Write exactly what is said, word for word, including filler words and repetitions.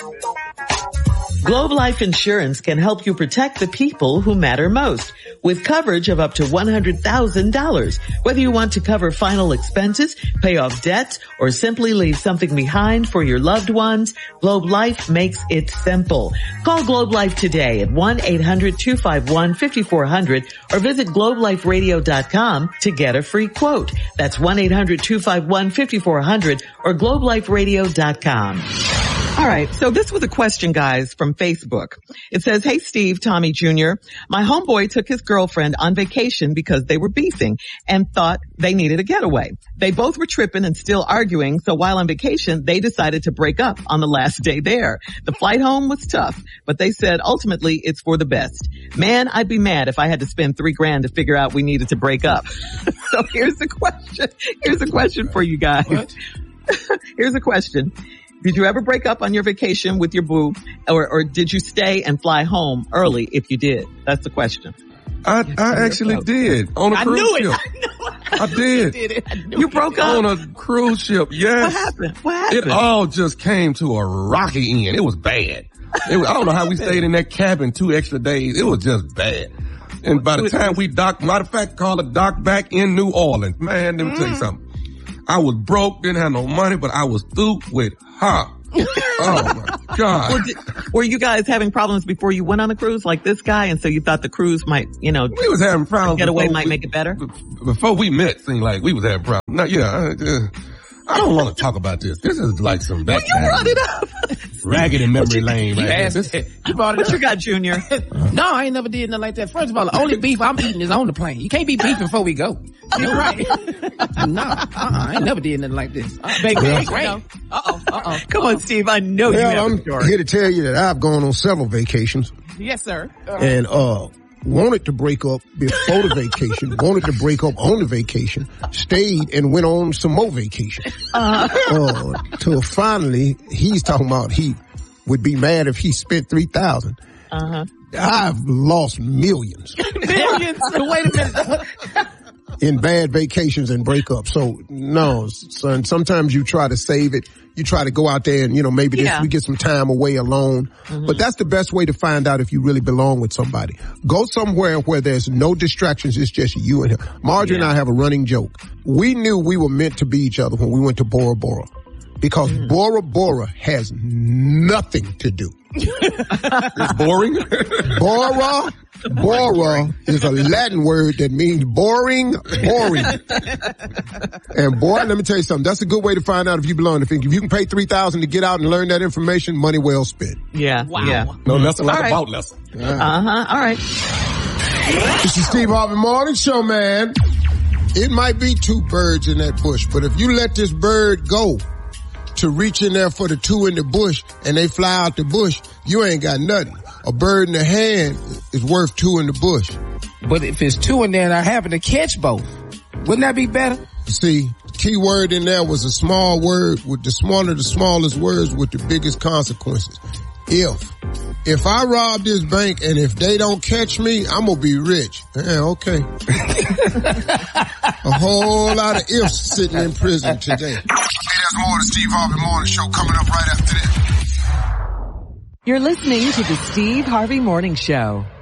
Globe Life Insurance can help you protect the people who matter most with coverage of up to one hundred thousand dollars. Whether you want to cover final expenses, pay off debts, or simply leave something behind for your loved ones, Globe Life makes it simple. Call Globe Life today at one eight hundred two five one five four zero zero or visit globe life radio dot com to get a free quote. That's one eight hundred two five one five four zero zero or globe life radio dot com. All right. So this was a question, guys, from Facebook. It says, hey, Steve, Tommy Junior, my homeboy took his girlfriend on vacation because they were beefing and thought they needed a getaway. They both were tripping and still arguing. So while on vacation, they decided to break up on the last day there. The flight home was tough, but they said ultimately it's for the best. Man, I'd be mad if I had to spend three grand to figure out we needed to break up. So here's the question. Here's a question for you guys. Here's a question. Did you ever break up on your vacation with your boo, or, or did you stay and fly home early if you did? That's the question. I, I actually did on a I cruise knew it. ship. I knew it. I did. You, did it. I knew you broke up on a cruise ship. Yes. What happened? What happened? It all just came to a rocky end. It was bad. It was, I don't know how we stayed in that cabin two extra days. It was just bad. And by the time we docked, matter of fact, called a dock back in New Orleans. Man, let me mm. tell you something. I was broke, didn't have no money, but I was through with her. Oh my God. Were, did, were you guys having problems before you went on the cruise like this guy? And so you thought the cruise might, you know, we was having problems. Getaway might we, make it better? Before we met, seemed like we was having problems. No, yeah, I, uh, I don't want to talk about this. This is like some back. Well, you brought it up. Ragged in memory lane. You, right asked, this, you brought it what up. you got, Junior? No, I ain't never did nothing like that. First of all, the only beef I'm eating is on the plane. You can't be beefing before we go. You're right. No, uh-uh, I ain't never did nothing like this. Uh, baby, well, great. Uh-oh, uh-oh. Come on, Steve. I know well, you have I'm a story. here to tell you that I've gone on several vacations. Yes, sir. Uh, and, uh, wanted to break up before the vacation, wanted to break up on the vacation, stayed and went on some more vacation. Uh-huh. Uh, till finally, he's talking about he would be mad if he spent three thousand dollars. Uh-huh. I've lost millions. Millions? Wait a minute. In bad vacations and breakups. So, no, son, sometimes you try to save it. You try to go out there and, you know, maybe yeah. this, we get some time away alone. Mm-hmm. But that's the best way to find out if you really belong with somebody. Go somewhere where there's no distractions. It's just you and him. Marjorie yeah. and I have a running joke. We knew we were meant to be each other when we went to Bora Bora. Because mm. Bora Bora has nothing to do. It's boring. Bora, Bora is a Latin word that means boring, boring. And boy, let me tell you something. That's a good way to find out if you belong. If you can pay three thousand dollars to get out and learn that information, money well spent. Yeah. Wow. Yeah. No lesson like right. about lesson. Uh-huh. All right. This is Steve Harvey Morning Show, man. It might be two birds in that bush, but if you let this bird go to reach in there for the two in the bush and they fly out the bush, you ain't got nothing. A bird in the hand is worth two in the bush. But if it's two in there and I happen to catch both, wouldn't that be better? See, key word in there was a small word with the smaller, the smallest words with the biggest consequences. If. If I rob this bank and if they don't catch me, I'm gonna be rich. Yeah, okay. A whole lot of ifs sitting in prison today. Hey, there's more of the Steve Harvey Morning Show coming up right after this. You're listening to the Steve Harvey Morning Show.